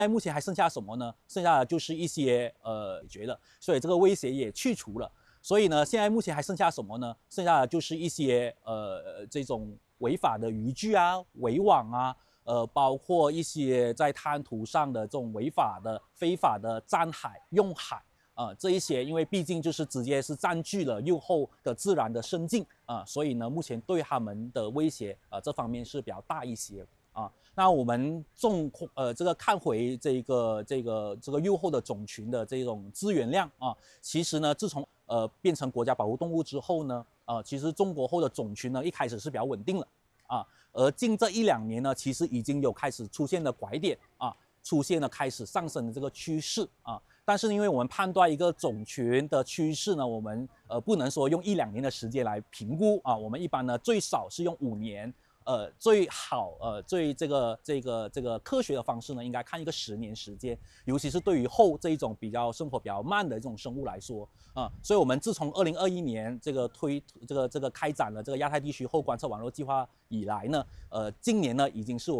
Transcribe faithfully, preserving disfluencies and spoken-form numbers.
在目前还剩下什么呢？剩下的就是一些呃觉得，所以这个威胁也去除了。所以呢，现在目前还剩下什么呢？剩下的就是一些呃这种违法的渔具啊、围网啊，呃，包括一些在滩涂上的这种违法的、非法的占海、用海啊、呃，这一些，因为毕竟就是直接是占据了右后的自然的生境啊、呃，所以呢，目前对他们的威胁啊、呃、这方面是比较大一些。啊，那我们纵呃这个看回这个这个这个幼后的种群的这种资源量啊，其实呢，自从呃变成国家保护动物之后呢，呃，其实中国后的种群呢一开始是比较稳定了啊，而近这一两年呢，其实已经有开始出现了拐点啊，出现了开始上升的这个趋势啊。但是因为我们判断一个种群的趋势呢，我们呃不能说用一两年的时间来评估啊，我们一般呢最少是用五年。呃，最好呃最这个这个这个科学的方式呢，应该看一个十年时间，尤其是对于后这一种比较生活比较慢的这种生物来说啊、呃，所以我们自从二零二一年这个推这个这个开展了这个亚太地区后观测网络计划以来呢，呃，今年呢已经是我